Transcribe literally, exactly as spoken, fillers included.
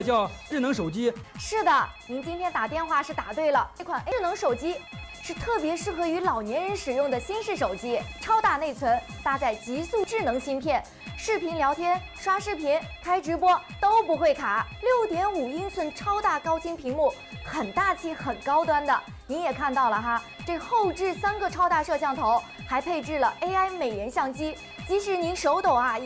叫智能手机。 是的，您今天打电话是答对了。这款智能手机是特别适合于老年人使用的新式手机，超大内存，搭载极速智能芯片，视频聊天、刷视频、开直播都不会卡。六点五英寸超大高清屏幕，很大气、很高端的。您也看到了哈，这后置三个超大摄像头，还配置了 A I 美颜相机，即使您手抖啊。